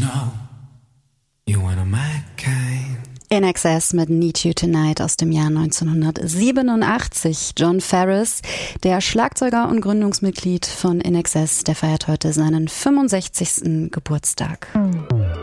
know you wanna my kind. INXS mit Need You Tonight aus dem Jahr 1987. Jon Farriss, der Schlagzeuger und Gründungsmitglied von INXS, der feiert heute seinen 65. Geburtstag.